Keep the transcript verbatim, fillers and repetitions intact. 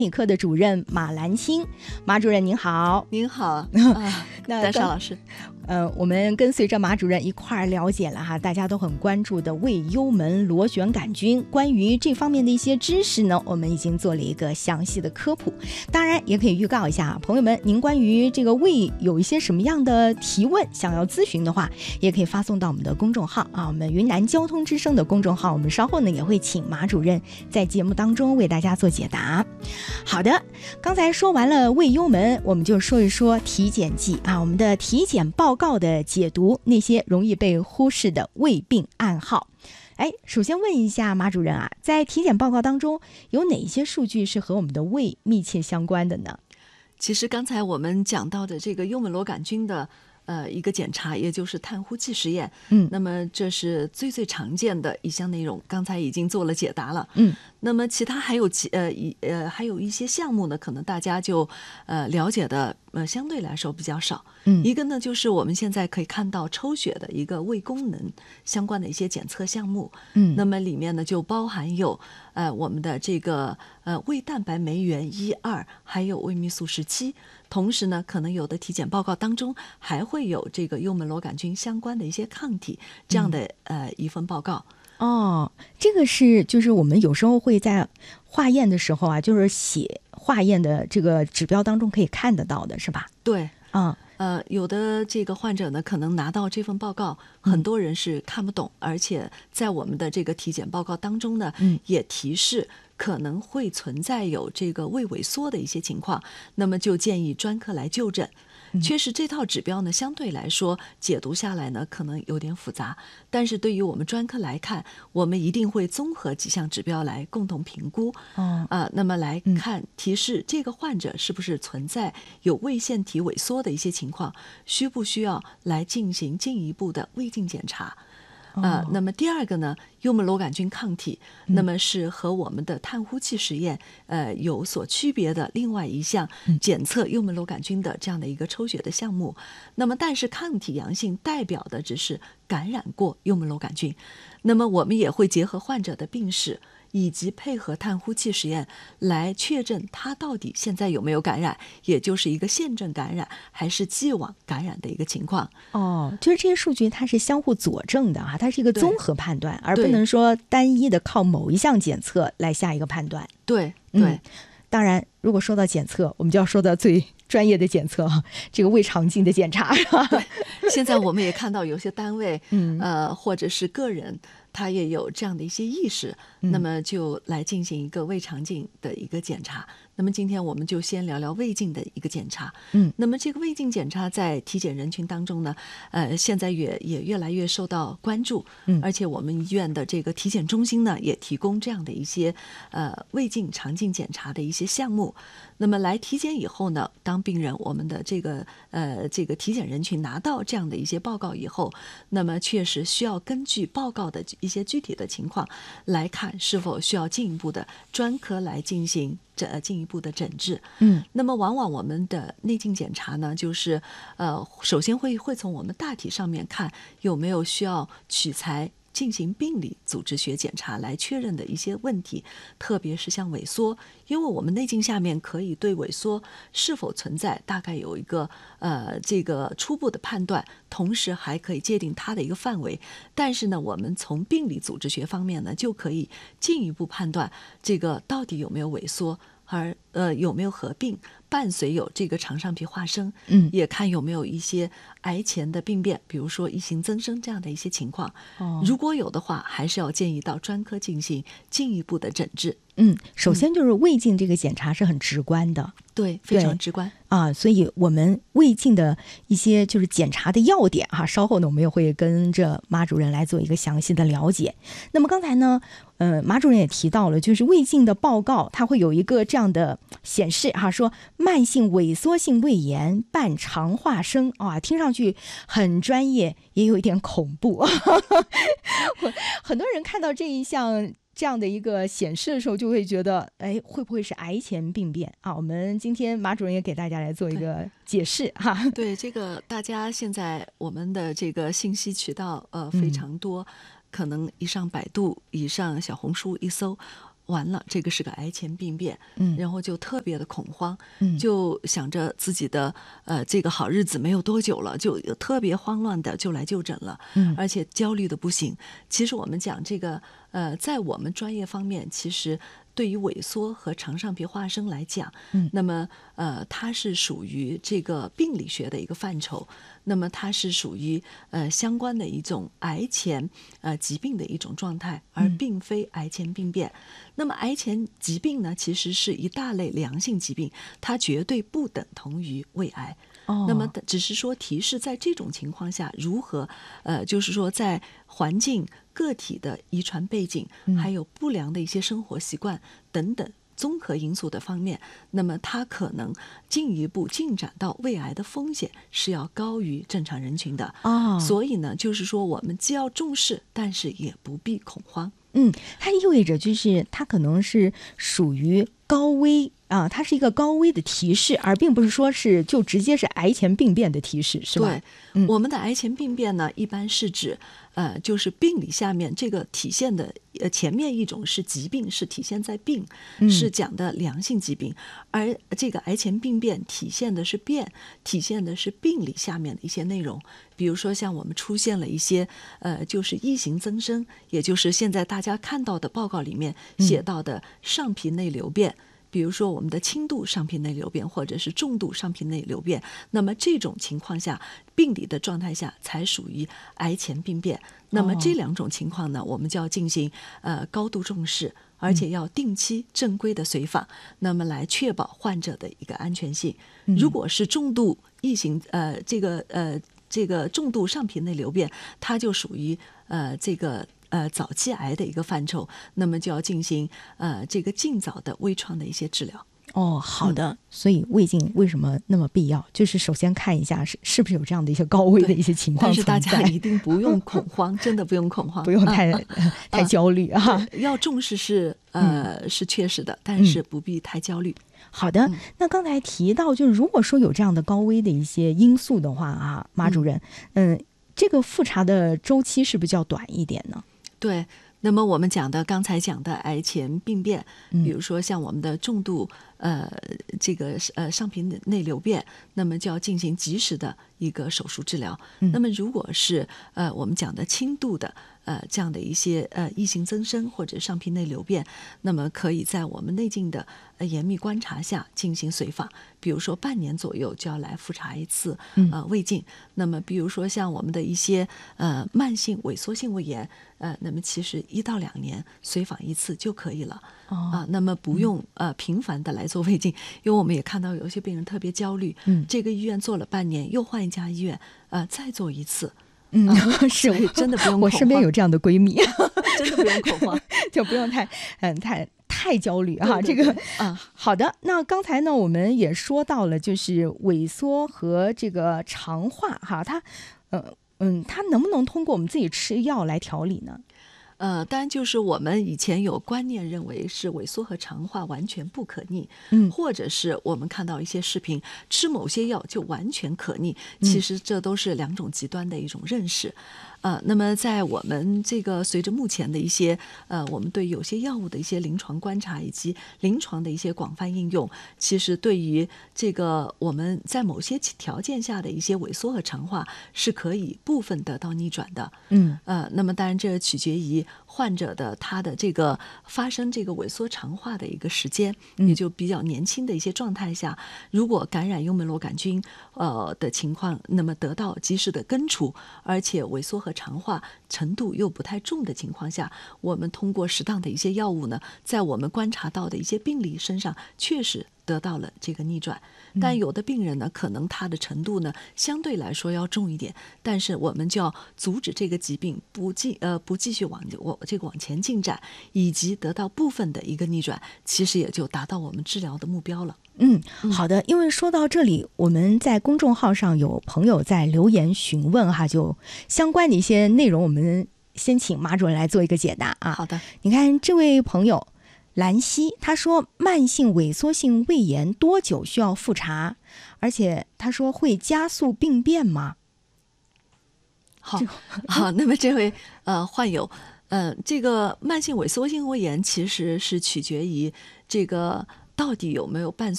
内科的主任马兰青。马主任您好。 您好啊， 那戴少老师。 呃，我们跟随着马主任一块儿了解了哈，大家都很关注的胃幽门螺旋杆菌，关于这方面的一些知识呢，我们已经做了一个详细的科普。当然也可以预告一下，朋友们，您关于这个胃有一些什么样的提问想要咨询的话，也可以发送到我们的公众号啊，我们云南交通之声的公众号，我们稍后呢也会请马主任在节目当中为大家做解答。好的，刚才说完了胃幽门，我们就说一说体检剂啊，我们的体检报告的解读那些容易被忽视的胃病暗号。哎，首先问一下马主任啊，在体检报告当中有哪些数据是和我们的胃密切相关的呢？ 其实刚才我们讲到的这个幽门螺杆菌的呃一个检查，也就是碳呼气实验，嗯，那么这是最最常见的一项内容，刚才已经做了解答了，嗯，那么其他还有其呃一呃还有一些项目呢，可能大家就呃了解的呃相对来说比较少，嗯，一个呢就是我们现在可以看到抽血的一个胃功能相关的一些检测项目，嗯，那么里面呢就包含有呃我们的这个呃胃蛋白酶原一二，还有胃泌素十七。同时呢，可能有的体检报告当中还会有这个幽门螺杆菌相关的一些抗体这样的、嗯、呃一份报告。 哦，这个是就是我们有时候会在化验的时候啊，就是写化验的这个指标当中可以看得到的是吧？ 对， 啊、 嗯，呃，有的这个患者呢，可能拿到这份报告，很多人是看不懂，嗯、而且在我们的这个体检报告当中呢，嗯、也提示可能会存在有这个胃萎缩的一些情况，那么就建议专科来就诊。确实这套指标呢相对来说解读下来呢可能有点复杂，但是对于我们专科来看，我们一定会综合几项指标来共同评估，哦呃、那么来看提示这个患者是不是存在有胃腺体萎缩的一些情况，需不需要来进行进一步的胃镜检查。呃，那么第二个呢，幽门螺杆菌抗体，那么是和我们的碳呼气实验呃有所区别的另外一项检测幽门螺杆菌的这样的一个抽血的项目。那么但是抗体阳性代表的只是感染过幽门螺杆菌，那么我们也会结合患者的病史以及配合碳呼气实验来确诊他到底现在有没有感染，也就是一个现症感染还是既往感染的一个情况。 哦，就是这些数据它是相互佐证的啊，它是一个综合判断，而不能说单一的靠某一项检测来下一个判断。 对对、 嗯，当然如果说到检测，我们就要说到最专业的检测，这个胃肠镜的检查。 对，现在我们也看到有些单位，嗯，呃，或者是个人，他也有这样的一些意识，嗯、那么就来进行一个胃肠镜的一个检查。那么今天我们就先聊聊胃镜的一个检查。嗯，那么这个胃镜检查在体检人群当中呢，呃，现在也也越来越受到关注。嗯，而且我们医院的这个体检中心呢，也提供这样的一些呃胃镜、肠镜检查的一些项目。那么来体检以后呢，当病人我们的这个呃这个体检人群拿到这样的一些报告以后，那么确实需要根据报告的一些具体的情况来看是否需要进一步的专科来进行呃进一步的诊治。嗯，那么往往我们的内镜检查呢，就是呃首先会会从我们大体上面看有没有需要取材进行病理组织学检查来确认的一些问题，特别是像萎缩，因为我们内镜下面可以对萎缩是否存在大概有一个呃这个初步的判断，同时还可以界定它的一个范围。但是呢，我们从病理组织学方面呢，就可以进一步判断这个到底有没有萎缩，而呃有没有合并，伴随有这个肠上皮化生，嗯，也看有没有一些癌前的病变，比如说异型增生这样的一些情况。哦，如果有的话，还是要建议到专科进行进一步的诊治。 嗯，首先就是胃镜这个检查是很直观的， 对，非常直观啊，所以我们胃镜的一些就是检查的要点哈、啊，稍后呢我们也会跟着马主任来做一个详细的了解。那么刚才呢，呃，马主任也提到了，就是胃镜的报告它会有一个这样的显示哈、啊，说慢性萎缩性胃炎伴肠化生啊，听上去很专业，也有一点恐怖。很多人看到这一项这样的一个显示的时候，就会觉得，哎，会不会是癌前病变啊？我们今天马主任也给大家来做一个解释哈。 对，这个大家现在我们的这个信息渠道呃非常多。嗯，可能一上百度，一上小红书一搜， 完了，这个是个癌前病变， 嗯， 然后就特别的恐慌， 嗯， 就想着自己的呃这个好日子没有多久了，就特别慌乱的就来就诊了， 嗯， 而且焦虑的不行。其实我们讲这个呃，在我们专业方面，其实对于萎缩和肠上皮化生来讲， 嗯， 那么呃，它是属于这个病理学的一个范畴，那么它是属于呃相关的一种癌前呃疾病的一种状态，而并非癌前病变。那么癌前疾病呢，其实是一大类良性疾病，它绝对不等同于胃癌。 哦， 那么只是说提示在这种情况下如何呃就是说在环境、个体的遗传背景，还有不良的一些生活习惯等等综合因素的方面，那么它可能进一步进展到胃癌的风险是要高于正常人群的。 哦， 所以呢，就是说我们既要重视，但是也不必恐慌。 嗯，它意味着就是它可能是属于高危啊，它是一个高危的提示，而并不是说是就直接是癌前病变的提示，是吧？ 对， 嗯， 我们的癌前病变呢，一般是指呃，就是病理下面这个体现的呃，前面一种是疾病，是体现在病，是讲的良性疾病，而这个癌前病变体现的是变，体现的是病理下面的一些内容。比如说像我们出现了一些呃，就是异型增生，也就是现在大家看到的报告里面写到的上皮内瘤变。比如说我们的轻度上皮内瘤变或者是重度上皮内瘤变，那么这种情况下病理的状态下才属于癌前病变。那么这两种情况呢，我们就要进行呃高度重视，而且要定期正规的随访，那么来确保患者的一个安全性。如果是重度异型呃这个呃这个重度上皮内瘤变，它就属于呃这个呃早期癌的一个范畴，那么就要进行呃这个尽早的微创的一些治疗。 哦，好的。嗯、所以胃镜为什么那么必要？就是首先看一下是是不是有这样的一些高危的一些情况但是大存在。 家一定不用恐慌，真的不用恐慌， 不用太、 啊、 太焦虑啊。 要重视是呃、嗯、是确实的，但是不必太焦虑。 好的，那刚才提到，就是如果说有这样的高危的一些因素的话啊，马主任，嗯，嗯这个复查的周期是不是较短一点呢？ 对。那么我们讲的刚才讲的癌前病变，比如说像我们的重度呃这个呃上皮内瘤变，那么就要进行及时的一个手术治疗。 嗯、 那么如果是呃我们讲的轻度的呃这样的一些呃异型增生或者上皮内瘤变，那么可以在我们内镜的呃严密观察下进行随访，比如说半年左右就要来复查一次呃胃镜。嗯、那么比如说像我们的一些呃慢性萎缩性胃炎，呃那么其实一到两年随访一次就可以了。 哦、 啊，那么不用呃频繁的来做胃镜，因为我们也看到有些病人特别焦虑， 嗯， 这个医院做了半年，又换一家医院，呃，再做一次。 嗯， 啊、 是， 真的不用恐慌。 我身边有这样的闺蜜， 真的不用恐慌， 就不用太嗯太太焦虑哈。 对对对这个啊， 好的。那刚才呢，我们也说到了，就是萎缩和这个肠化哈，它呃嗯，它能不能通过我们自己吃药来调理呢？ 呃，当然就是我们以前有观念认为是萎缩和肠化完全不可逆， 嗯， 或者是我们看到一些视频吃某些药就完全可逆，其实这都是两种极端的一种认识。呃，那么在我们这个随着目前的一些呃，我们对有些药物的一些临床观察以及临床的一些广泛应用，其实对于这个我们在某些条件下的一些萎缩和肠化是可以部分得到逆转的。 嗯， 呃，那么当然这取决于患者的他的这个发生这个萎缩肠化的一个时间，也就比较年轻的一些状态下，如果感染幽门螺杆菌呃的情况，那么得到及时的根除，而且萎缩和肠化程度又不太重的情况下，我们通过适当的一些药物呢，在我们观察到的一些病例身上确实得到了这个逆转。但有的病人呢，可能他的程度呢相对来说要重一点，但是我们就要阻止这个疾病不继呃不继续往我这个往前进展，以及得到部分的一个逆转，其实也就达到我们治疗的目标了。 嗯，好的。因为说到这里，我们在公众号上有朋友在留言询问哈，就相关的一些内容，我们先请马主任来做一个解答啊。 好的， 你看这位朋友兰溪，他说慢性萎缩性胃炎多久需要复查？而且他说会加速病变吗？ 好，好，那么这位呃患友。 嗯，这个慢性萎缩性胃炎其实是取决于这个到底有没有伴随